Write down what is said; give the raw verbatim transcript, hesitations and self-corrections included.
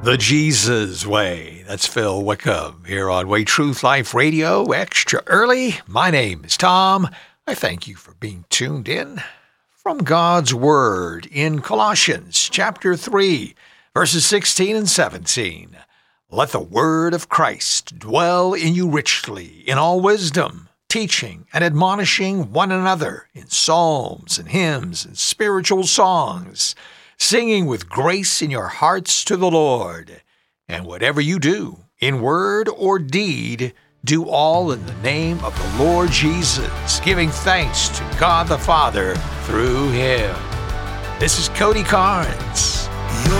The Jesus Way. That's Phil Wickham here on Way Truth Life Radio, extra early. My name is Tom. I thank you for being tuned in. From God's Word in Colossians chapter three, verses sixteen and seventeen. Let the word of Christ dwell in you richly, in all wisdom, teaching and admonishing one another in psalms and hymns and spiritual songs, singing with grace in your hearts to the Lord. And whatever you do, in word or deed, do all in the name of the Lord Jesus, giving thanks to God the Father through him. This is Cody Carnes.